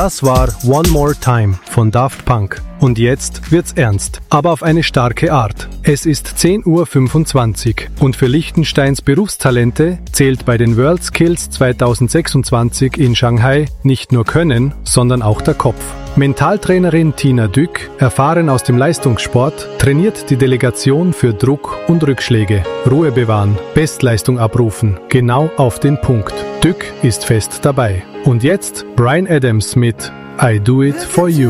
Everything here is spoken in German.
Das war One More Time von Daft Punk. Und jetzt wird's ernst, aber auf eine starke Art. Es ist 10:25 Uhr und für Liechtensteins Berufstalente zählt bei den World Skills 2026 in Shanghai nicht nur Können, sondern auch der Kopf. Mentaltrainerin Tina Dück, erfahren aus dem Leistungssport, trainiert die Delegation für Druck und Rückschläge. Ruhe bewahren, Bestleistung abrufen, genau auf den Punkt. Dück ist fest dabei. Und jetzt Bryan Adams mit I Do It For You.